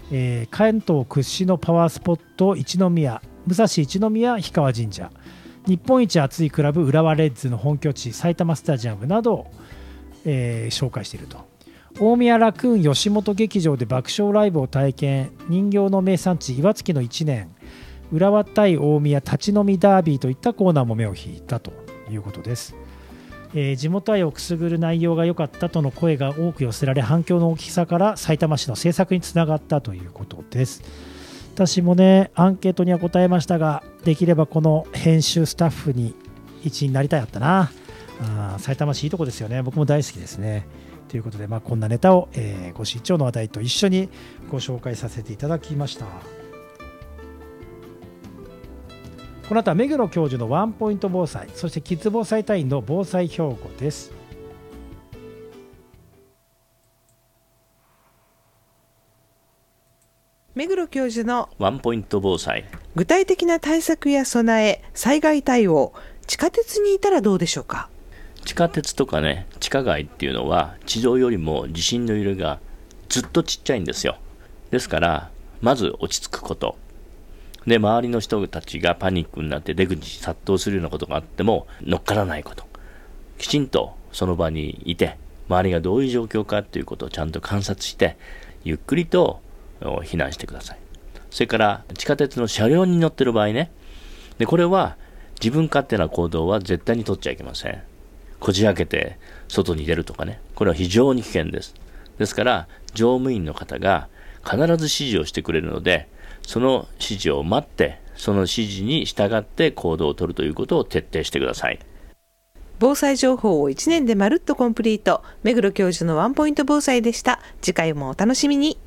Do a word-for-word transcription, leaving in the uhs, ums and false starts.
えー、関東屈指のパワースポット一宮、武蔵一宮氷川神社、日本一熱いクラブ浦和レッズの本拠地埼玉スタジアムなどを、えー、紹介していると。大宮ラクーン吉本劇場で爆笑ライブを体験、人形の名産地岩槻のいちねん、浦和対大宮立ち飲みダービーといったコーナーも目を引いたということです。えー、地元愛をくすぐる内容が良かったとの声が多く寄せられ、反響の大きさから埼玉市の制作につながったということです。私もねアンケートには答えましたが、できればこの編集スタッフに一員になりたいかったな。あ、埼玉市いいとこですよね。僕も大好きですね。ということで、まあ、こんなネタを、えー、ご視聴の話題と一緒にご紹介させていただきました。この後は目黒教授のワンポイント防災、そしてキッズ防災隊員の防災標語です。 目黒教授のワンポイント防災、 具体的な対策や備え、災害対応、地下鉄にいたらどうでしょうか。 地下鉄とかね、地下街っていうのは地上よりも地震の揺れがずっとちっちゃいんですよ。ですからまず落ち着くことで、周りの人たちがパニックになって出口に殺到するようなことがあっても乗っからないこと、きちんとその場にいて周りがどういう状況かということをちゃんと観察してゆっくりと避難してください。それから地下鉄の車両に乗ってる場合ね、でこれは自分勝手な行動は絶対に取っちゃいけません。こじ開けて外に出るとかね、これは非常に危険です。ですから乗務員の方が必ず指示をしてくれるので、その指示を待ってその指示に従って行動を取るということを徹底してください。 防災情報をいちねんでまるっとコンプリート、目黒教授のワンポイント防災でした。次回もお楽しみに。